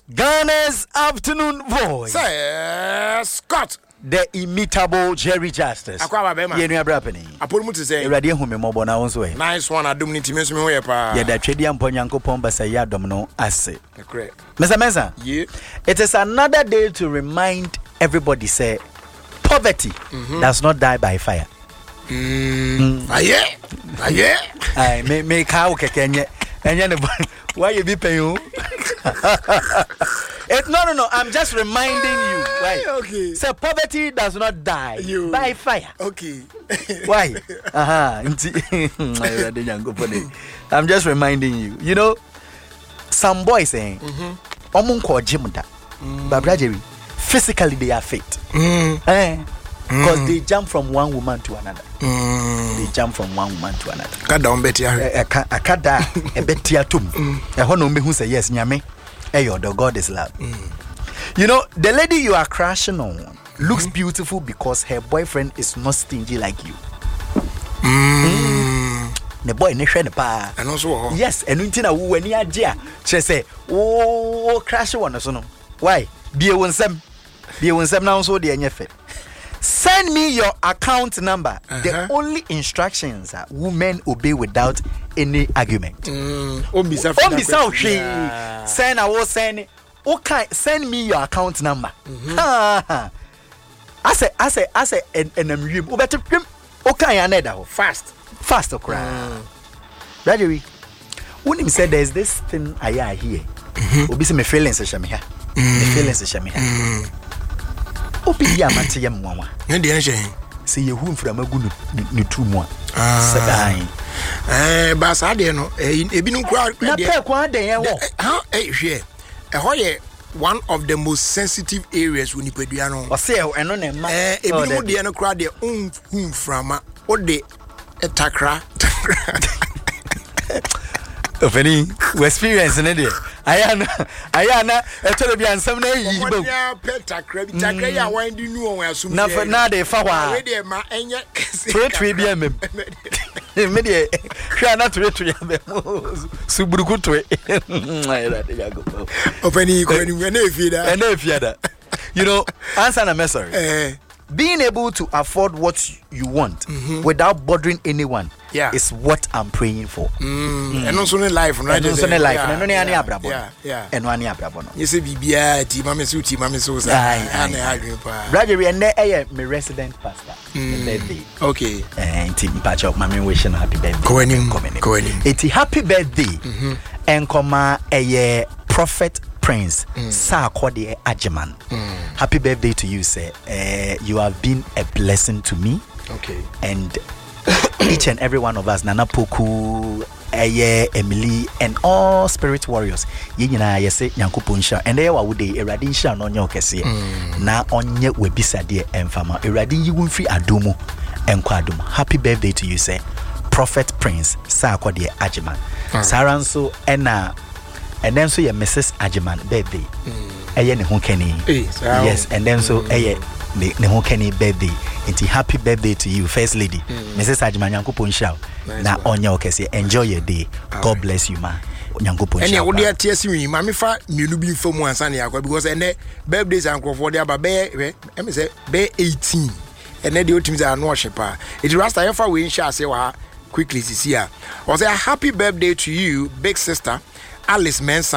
Ghana's afternoon voice. Say, Scott. The imitable Jerry Justice. Akwa bema. Ye nua brapeni. Apolu to say. Erade hu me mobo na won so e. Nice one adum ni timi so me ho pa. Ye da twedi ampo Nyankopon basa ya dom no ase. Correct. Mesa. Yeah. It is another day to remind everybody say poverty does not die by fire. Aye. Ai me ka o keke enye ne why you be paying? No. I'm just reminding you. Right? Okay. So poverty does not die by fire. Okay. Why? I'm just reminding you. You know, some boys saying, physically they are fit. Because they jump from one woman to another. They jump from one woman to another. Kada ombetia. Akada ebetia tum. Ehono mbe hu say yes nyame. Eyo the God is love. You know, the lady you are crashing on looks beautiful because her boyfriend is not stingy like you. The boy ne hwe ne pa. And also yes, enu ntina wo ani age a che say wo crash one so no. Why? Bie wonsem na so de enye fe. Send me your account number. The only instructions are women obey without any argument. Send I will send. Okay, send me your account number. I say, and you better okay, another fast, okra. Gradually, when him said there's this thing I hear. Obi say me feelings shame here. Me feelings shame here. Obi ya mate yam nwa. Ne de enhye. Say ye hu mfra magunu ne tumu a. Sedan. Ba sa de no ebinu kura na pe kwa de ye wo. Hwe. Ye one of the most sensitive areas when you put you on. O say eno na ma. Ebinu de no kura de mframa. O de takra. Ofeni we experience ne de. Ayana etolo bi ansam na yi bo. Ya petakra bi takra ya wan di nu on asum. Na de fa wa. We de ma enye kese. Twe bi amem. Me de hwa na twe ya be. Suburuku twe. Ayra de ya go. Ofeni ko ni we na efiada. You know, answer na message. Being able to afford what you want without bothering anyone is what I'm praying for. And also in life, right? And also in life. And only any abrabo. And one abrabo. You say bibia ti mama so. Brother, and there my resident pastor. Birthday. Okay. And team patch up mama wishing happy birthday. Going. It's happy birthday. And comma a prophet Prince Sarkodie Ajiman. Happy birthday to you, sir. You have been a blessing to me. Okay. And each and every one of us, Nana Poku, Emily, and all spirit warriors. Yina yese Nyankopon sha. And there would the Eradin sha no nyo kese. Na onye we bisade emfama. Eradin yi won free adomo enko adomo. Happy birthday to you, sir. Prophet Prince Sarkodie Ajiman. Saranso ena. And then so Mrs. Ajiman birthday. Ne ho kani. Yes, and then so ne ho kani birthday. Inti happy birthday to you, First Lady. Mrs. Ajiman Nyankopon sha. Na onya okese. Enjoy your day. God bless you, ma. Nyankopon sha. And wo dey tie si ma me fa mienu bi mfa mu ansa ne yakwa because ene birthdays ankofo dey aba be 18. And then the ultimate are no shepa. It rasta yefa we insha say wa quickly this year. Was a happy birthday to you, big sister Alice Mensah.